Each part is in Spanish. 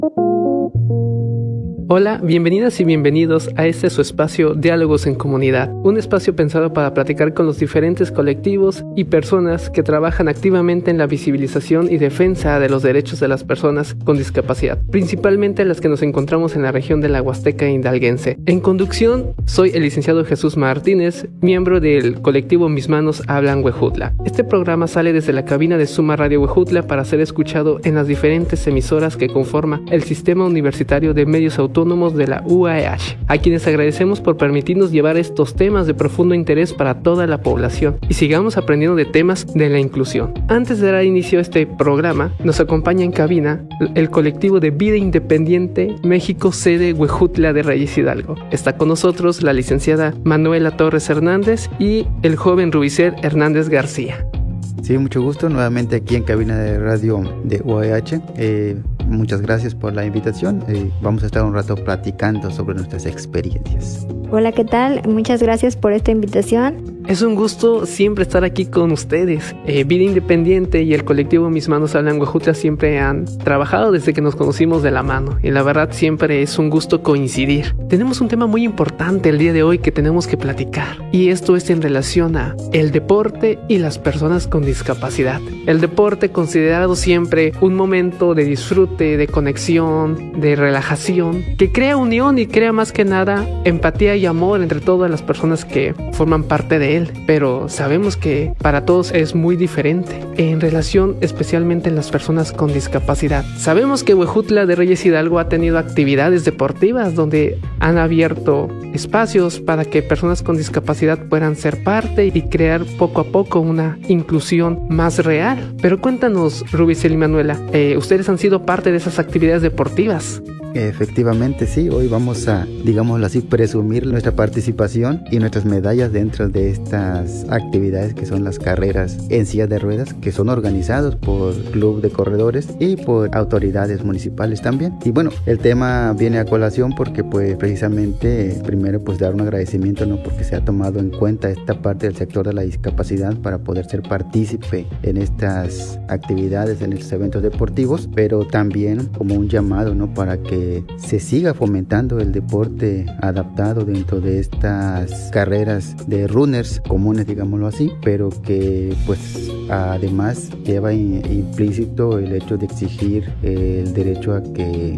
Hola, bienvenidas y bienvenidos a este su espacio Diálogos en Comunidad, un espacio pensado para platicar con los diferentes colectivos y personas que trabajan activamente en la visibilización y defensa de los derechos de las personas con discapacidad, principalmente las que nos encontramos en la región de la Huasteca Hidalguense. En conducción, soy el licenciado Jesús Martínez, miembro del colectivo Mis Manos Hablan Huejutla. Este programa sale desde la cabina de Suma Radio Huejutla para ser escuchado en las diferentes emisoras que conforman el Sistema Universitario de Medios Autónomos de la UAEH, a quienes agradecemos por permitirnos llevar estos temas de profundo interés para toda la población y sigamos aprendiendo de temas de la inclusión. Antes de dar inicio a este programa, nos acompaña en cabina el colectivo de Vida Independiente México, sede Huejutla de Reyes Hidalgo. Está con nosotros la licenciada Manuela Torres Hernández y el joven Rubicel Hernández García. Sí, mucho gusto nuevamente aquí en cabina de radio de UAEH. Muchas gracias por la invitación. Vamos a estar un rato platicando sobre nuestras experiencias. Hola, ¿qué tal? Muchas gracias por esta invitación. Es un gusto siempre estar aquí con ustedes. Vida Independiente y el colectivo Mis Manos Hablan Huejutla siempre han trabajado desde que nos conocimos de la mano y la verdad siempre es un gusto coincidir. Tenemos un tema muy importante el día de hoy que tenemos que platicar y esto es en relación a el deporte y las personas con discapacidad. El deporte considerado siempre un momento de disfrute, de conexión, de relajación, que crea unión y crea más que nada empatía y amor entre todas las personas que forman parte de él, pero sabemos que para todos es muy diferente en relación especialmente en las personas con discapacidad. Sabemos que Huejutla de Reyes Hidalgo ha tenido actividades deportivas donde han abierto espacios para que personas con discapacidad puedan ser parte y crear poco a poco una inclusión más real. Pero cuéntanos, Rubicel y Manuela, ustedes han sido parte de esas actividades deportivas. Efectivamente, sí. Hoy vamos a, digámoslo así, presumir nuestra participación y nuestras medallas dentro de estas actividades que son las carreras en silla de ruedas, que son organizados por Club de Corredores y por autoridades municipales también. Y bueno, el tema viene a colación porque pues precisamente primero pues dar un agradecimiento, ¿no? Porque se ha tomado en cuenta esta parte del sector de la discapacidad para poder ser partícipe en estas actividades, en estos eventos deportivos, pero también como un llamado, ¿no? Para que se siga fomentando el deporte adaptado dentro de estas carreras de runners comunes, digámoslo así, pero que pues además lleva implícito el hecho de exigir el derecho a que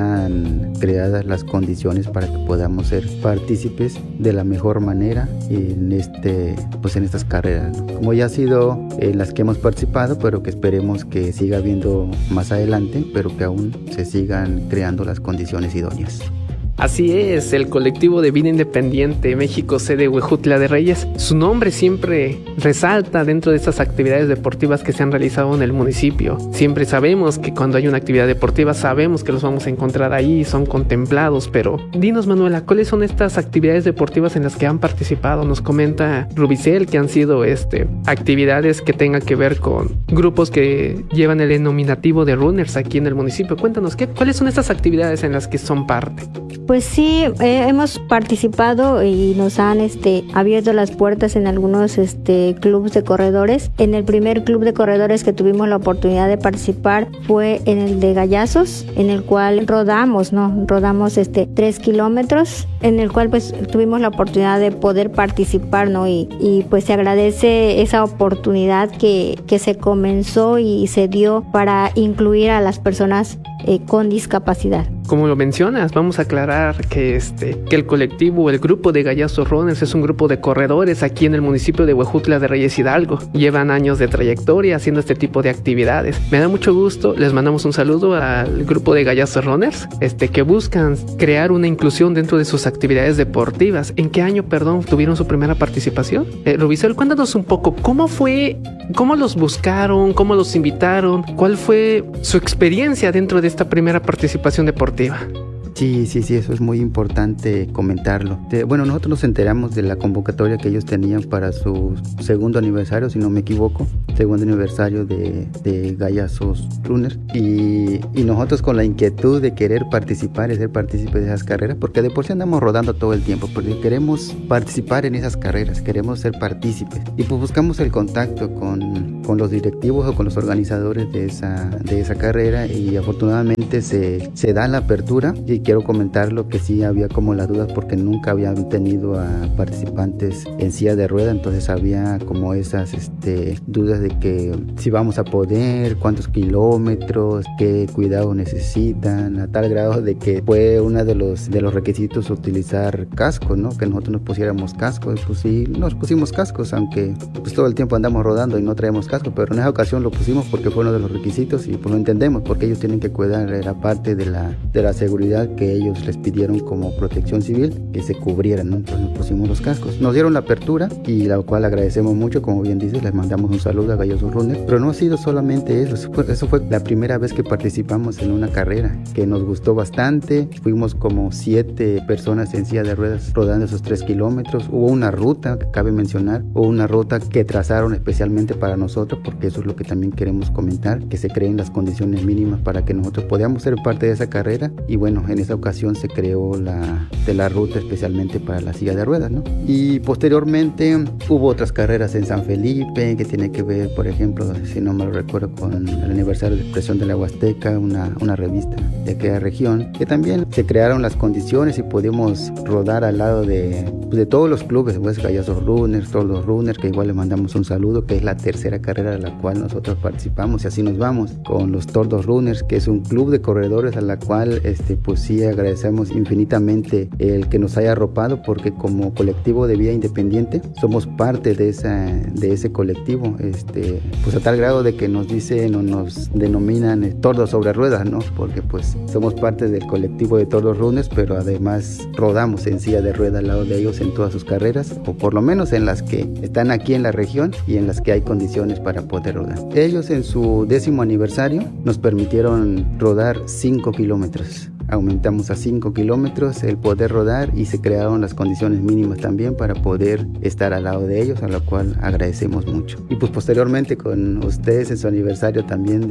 sean creadas las condiciones para que podamos ser partícipes de la mejor manera en estas carreras, ¿no? Como ya ha sido en las que hemos participado, pero que esperemos que siga habiendo más adelante, pero que aún se sigan creando las condiciones idóneas. Así es, el colectivo de Vida Independiente México, sede Huejutla de Reyes, su nombre siempre resalta dentro de estas actividades deportivas que se han realizado en el municipio. Siempre sabemos que cuando hay una actividad deportiva sabemos que los vamos a encontrar ahí, son contemplados, pero dinos, Manuela, ¿cuáles son estas actividades deportivas en las que han participado? Nos comenta Rubicel que han sido actividades que tengan que ver con grupos que llevan el denominativo de runners aquí en el municipio. Cuéntanos, ¿cuáles son estas actividades en las que son parte? Pues sí, hemos participado y nos han abierto las puertas en algunos clubes de corredores. En el primer club de corredores que tuvimos la oportunidad de participar fue en el de Gallazos, en el cual rodamos 3 kilómetros, en el cual pues tuvimos la oportunidad de poder participar, ¿no? Y pues se agradece esa oportunidad que se comenzó y se dio para incluir a las personas con discapacidad. Como lo mencionas, vamos a aclarar que el colectivo, el grupo de Gallazos Runners es un grupo de corredores aquí en el municipio de Huejutla de Reyes Hidalgo. Llevan años de trayectoria haciendo este tipo de actividades. Me da mucho gusto, les mandamos un saludo al grupo de Gallazos Runners, que buscan crear una inclusión dentro de sus actividades deportivas. ¿En qué año, tuvieron su primera participación? Rubicel, cuéntanos un poco, ¿cómo fue? ¿Cómo los buscaron? ¿Cómo los invitaron? ¿Cuál fue su experiencia dentro de esta primera participación deportiva? Sí, eso es muy importante comentarlo. Bueno, nosotros nos enteramos de la convocatoria que ellos tenían para su segundo aniversario, si no me equivoco, segundo aniversario de Gallazos Runners, y nosotros con la inquietud de querer participar y ser partícipes de esas carreras, porque de por sí andamos rodando todo el tiempo, porque queremos participar en esas carreras, queremos ser partícipes, y pues buscamos el contacto con los directivos o con los organizadores de esa carrera, y afortunadamente se da la apertura. Y quiero comentar lo que sí había como las dudas, porque nunca habían tenido a participantes en silla de rueda, entonces había como esas dudas de que si vamos a poder, cuántos kilómetros, qué cuidado necesitan, a tal grado de que fue uno de los requisitos utilizar cascos, ¿no? Que nosotros nos pusiéramos cascos. Pues sí, nos pusimos cascos, aunque pues todo el tiempo andamos rodando y no traemos cascos, pero en esa ocasión lo pusimos porque fue uno de los requisitos, y pues lo entendemos, porque ellos tienen que cuidar la parte de la seguridad que ellos les pidieron como protección civil, que se cubrieran, ¿no? Entonces nos pusimos los cascos. Nos dieron la apertura, y la cual agradecemos mucho, como bien dices, les mandamos un saludo a Gallazos Runners, pero no ha sido solamente eso fue la primera vez que participamos en una carrera, que nos gustó bastante. Fuimos como 7 personas en silla de ruedas rodando esos 3 kilómetros. Hubo una ruta, que cabe mencionar, una ruta que trazaron especialmente para nosotros, porque eso es lo que también queremos comentar, que se creen las condiciones mínimas para que nosotros podamos ser parte de esa carrera. Y bueno, en esa ocasión se creó la ruta especialmente para la silla de ruedas, ¿no? Y posteriormente hubo otras carreras en San Felipe, que tiene que ver, por ejemplo, si no me lo recuerdo, con el aniversario de Expresión de la Huasteca, una revista de aquella región, que también se crearon las condiciones y pudimos rodar al lado de todos los clubes, pues Gallazos Runners, Tordos Runners, que igual le mandamos un saludo, que es la tercera carrera de la cual nosotros participamos, y así nos vamos con los Tordos Runners, que es un club de corredores a la cual pues sí agradecemos infinitamente el que nos haya arropado, porque como colectivo de vía independiente somos parte de ese colectivo, pues a tal grado de que nos dicen o nos denominan tordos sobre ruedas, ¿no? Porque pues somos parte del colectivo de Tordos Runners, pero además rodamos en silla de rueda al lado de ellos en todas sus carreras, o por lo menos en las que están aquí en la región y en las que hay condiciones para poder rodar. Ellos en su 10º aniversario nos permitieron rodar 5 kilómetros. Aumentamos a 5 kilómetros el poder rodar, y se crearon las condiciones mínimas también para poder estar al lado de ellos, a lo cual agradecemos mucho. Y pues posteriormente con ustedes en su aniversario también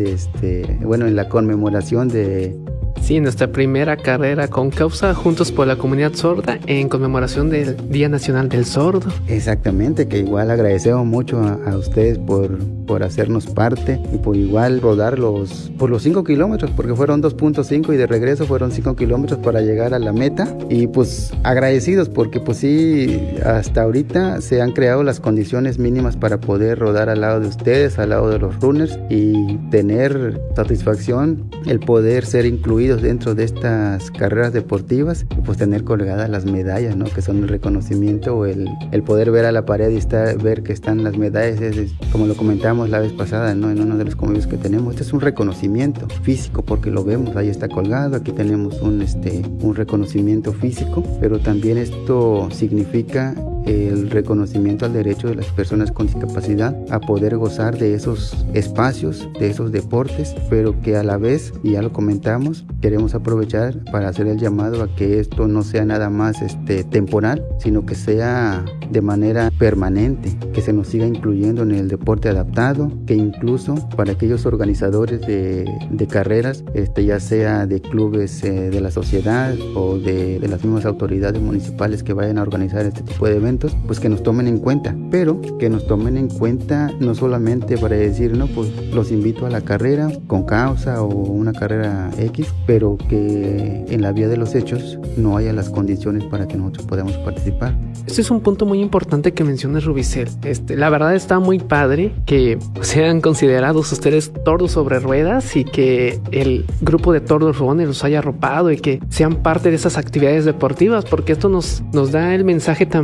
en la conmemoración de... Sí, nuestra primera carrera con causa Juntos por la Comunidad Sorda, en conmemoración del Día Nacional del Sordo. Exactamente, que igual agradecemos mucho a ustedes por hacernos parte, y por igual rodar los 5 kilómetros, porque fueron 2.5 y de regreso fueron 5 kilómetros para llegar a la meta. Y pues agradecidos, porque pues sí, hasta ahorita se han creado las condiciones mínimas para poder rodar al lado de ustedes, al lado de los runners, y tener satisfacción el poder ser incluidos dentro de estas carreras deportivas, y pues tener colgadas las medallas, ¿no? Que son el reconocimiento, o el poder ver a la pared y ver que están las medallas, como lo comentamos la vez pasada, ¿no? En uno de los convivios que tenemos, este es un reconocimiento físico, porque lo vemos, ahí está colgado, aquí tenemos un reconocimiento físico, pero también esto significa el reconocimiento al derecho de las personas con discapacidad a poder gozar de esos espacios, de esos deportes, pero que a la vez, y ya lo comentamos, queremos aprovechar para hacer el llamado a que esto no sea nada más temporal, sino que sea de manera permanente, que se nos siga incluyendo en el deporte adaptado, que incluso para aquellos organizadores de carreras, ya sea de clubes de la sociedad o de las mismas autoridades municipales que vayan a organizar este tipo de eventos, pues que nos tomen en cuenta, pero que nos tomen en cuenta no solamente para decir, no, pues los invito a la carrera con causa o una carrera X, pero que en la vía de los hechos no haya las condiciones para que nosotros podamos participar. Este es un punto muy importante que mencionas, Rubicel. La verdad está muy padre que sean considerados ustedes tordos sobre ruedas, y que el grupo de Tordos Runners los haya arropado y que sean parte de esas actividades deportivas, porque esto nos da el mensaje también de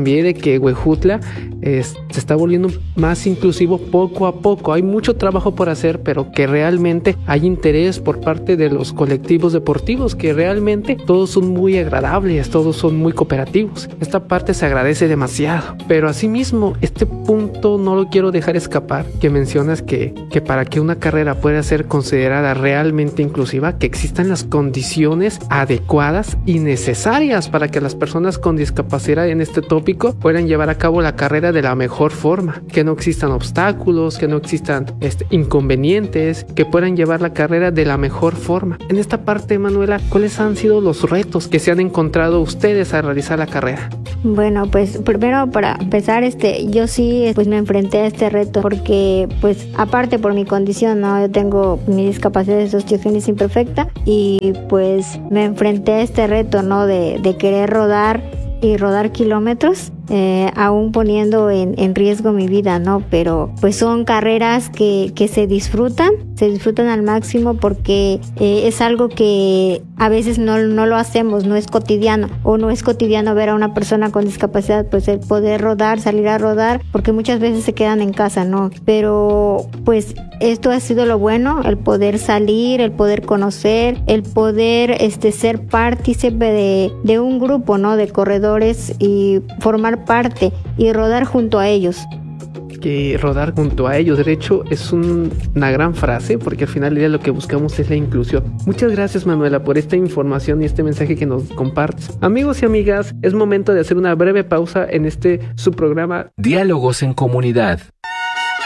que Huejutla se está volviendo más inclusivo poco a poco. Hay mucho trabajo por hacer, pero que realmente hay interés por parte de los colectivos deportivos, que realmente todos son muy agradables, todos son muy cooperativos. Esta parte se agradece demasiado, pero asimismo este punto no lo quiero dejar escapar, que mencionas que para que una carrera pueda ser considerada realmente inclusiva, que existan las condiciones adecuadas y necesarias para que las personas con discapacidad en este tópico puedan llevar a cabo la carrera de la mejor forma, que no existan obstáculos, que no existan inconvenientes, que puedan llevar la carrera de la mejor forma. En esta parte, Manuela, ¿cuáles han sido los retos que se han encontrado ustedes al realizar la carrera? Bueno, pues primero para empezar, yo sí pues me enfrenté a este reto porque pues aparte por mi condición, ¿no? Yo tengo mi discapacidad de osteogénesis imperfecta y pues me enfrenté a este reto, ¿no? De querer rodar kilómetros, aún poniendo en riesgo mi vida, ¿no? Pero pues son carreras que se disfrutan al máximo porque es algo que a veces no lo hacemos, no es cotidiano, o no es cotidiano ver a una persona con discapacidad, pues el poder rodar, salir a rodar, porque muchas veces se quedan en casa, ¿no? Pero pues esto ha sido lo bueno, el poder salir, el poder conocer, el poder ser partícipe de un grupo, ¿no? De corredores y formar parte y rodar junto a ellos. Que rodar junto a ellos, de hecho es una gran frase, porque al final del día lo que buscamos es la inclusión. Muchas gracias, Manuela, por esta información y este mensaje que nos compartes. Amigos y amigas, es momento de hacer una breve pausa en su programa Diálogos en Comunidad.